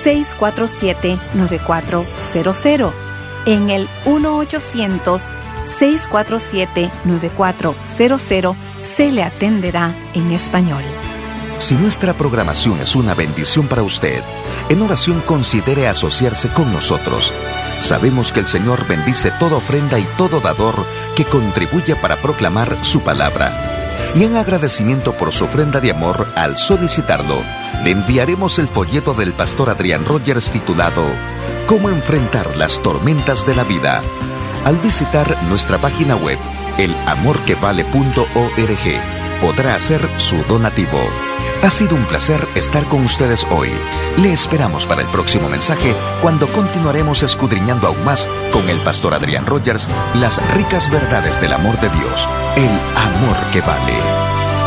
1-800-647-9400. En el 1-800-647-9400 se le atenderá en español. Si nuestra programación es una bendición para usted, en oración considere asociarse con nosotros. Sabemos que el Señor bendice toda ofrenda y todo dador que contribuya para proclamar su palabra. Y en agradecimiento por su ofrenda de amor, al solicitarlo, le enviaremos el folleto del pastor Adrián Rogers titulado «Cómo enfrentar las tormentas de la vida». Al visitar nuestra página web, elamorquevale.org, podrá hacer su donativo. Ha sido un placer estar con ustedes hoy. Le esperamos para el próximo mensaje, cuando continuaremos escudriñando aún más con el pastor Adrián Rogers las ricas verdades del amor de Dios, el amor que vale.